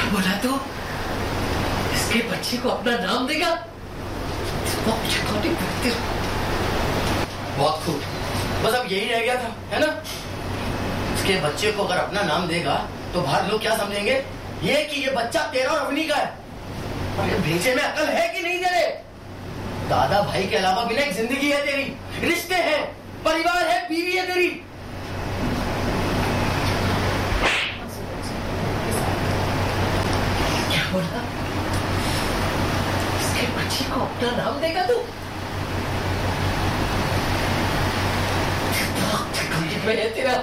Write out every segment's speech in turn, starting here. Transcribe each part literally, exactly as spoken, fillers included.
क्या बोला तू? इसके बच्चे को अपना नाम देगा? बहुत खूब, बस अब यही रह गया था, है ना? इसके बच्चे को अगर अपना नाम देगा तो बाहर लोग क्या समझेंगे? ये कि ये बच्चा तेरा और अवनी का है। और ये भेजे में अकल है कि नहीं तेरे? दादा भाई के अलावा भी ना एक जिंदगी है तेरी, रिश्ते हैं, परिवार है, बीवी है तेरी। क्या बोला? इसके बच्चे को अपना नाम देगा तू? तेरा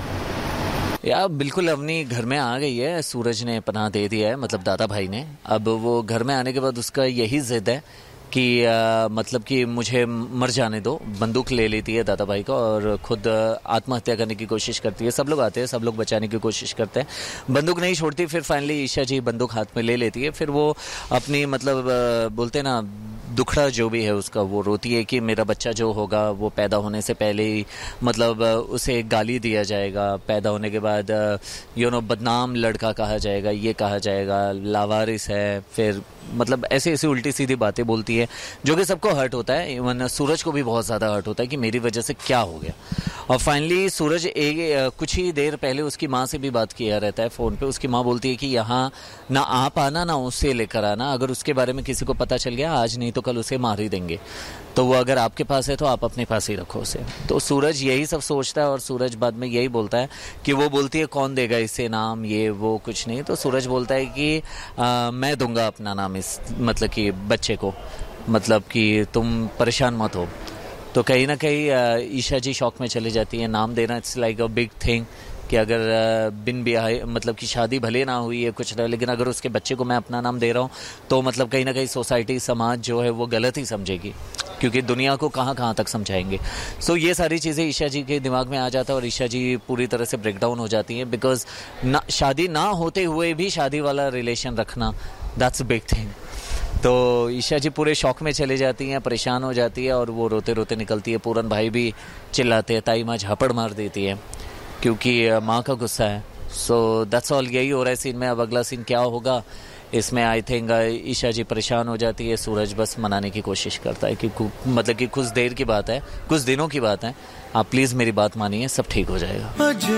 यार बिल्कुल अवनी घर में आ गई है, सूरज ने पनाह दे दिया है, मतलब दादा भाई ने। अब वो घर में आने के बाद उसका यही जिद है कि आ, मतलब कि मुझे मर जाने दो। बंदूक ले लेती है दादा भाई का और खुद आत्महत्या करने की कोशिश करती है। सब लोग आते हैं, सब लोग बचाने की कोशिश करते हैं, बंदूक नहीं छोड़ती। फिर फाइनली ईशा जी बंदूक हाथ में ले लेती है। फिर वो अपनी मतलब बोलते ना दुखड़ा जो भी है उसका, वो रोती है कि मेरा बच्चा जो होगा वो पैदा होने से पहले ही मतलब उसे गाली दिया जाएगा, पैदा होने के बाद यू नो बदनाम लड़का कहा जाएगा, ये कहा जाएगा लावारिस है। फिर मतलब ऐसी ऐसी उल्टी सीधी बातें बोलती है जो कि सबको हर्ट होता है। इवन सूरज को भी बहुत ज़्यादा हर्ट होता है कि मेरी वजह से क्या हो गया। और फाइनली सूरज एक कुछ ही देर पहले उसकी माँ से भी बात किया रहता है फ़ोन पे। उसकी माँ बोलती है कि यहाँ ना आप आना ना उससे लेकर आना, अगर उसके बारे में किसी को पता चल गया आज नहीं तो कल उसे मार ही देंगे, तो वो अगर आपके पास है तो आप अपने पास ही रखो उसे। तो सूरज यही सब सोचता है और सूरज बाद में यही बोलता है कि वो बोलती है कौन देगा इससे नाम, ये वो कुछ नहीं। तो सूरज बोलता है कि आ, मैं दूंगा अपना नाम इस मतलब कि बच्चे को, मतलब कि तुम परेशान मत हो। तो कहीं ना कहीं ईशा जी शौक में चली जाती है। नाम देना it's like a big thing कि अगर बिन ब्याह मतलब कि शादी भले ना हुई है कुछ ना, लेकिन अगर उसके बच्चे को मैं अपना नाम दे रहा हूँ तो मतलब कहीं ना कहीं सोसाइटी समाज जो है वो गलत ही समझेगी, क्योंकि दुनिया को कहाँ कहाँ तक समझाएंगे। सो so, ये सारी चीज़ें ईशा जी के दिमाग में आ जाता है और ईशा जी पूरी तरह से ब्रेक डाउन हो जाती हैं। बिकॉज ना शादी ना होते हुए भी शादी वाला रिलेशन रखना दैट्स बिग थिंग। तो ईशा जी पूरे शौक में चली जाती हैं, परेशान हो जाती है और वो रोते रोते निकलती है। पूरन भाई भी चिल्लाते हैं, ताई माँ झापड़ मार देती है क्योंकि माँ का गुस्सा है। सो दैट्स ऑल, यही हो रहा है सीन में। अब अगला सीन क्या होगा इसमें आई थिंक ईशा जी परेशान हो जाती है, सूरज बस मनाने की कोशिश करता है कि मतलब कि कुछ देर की बात है, कुछ दिनों की बात है, आप प्लीज़ मेरी बात मानिए, सब ठीक हो जाएगा।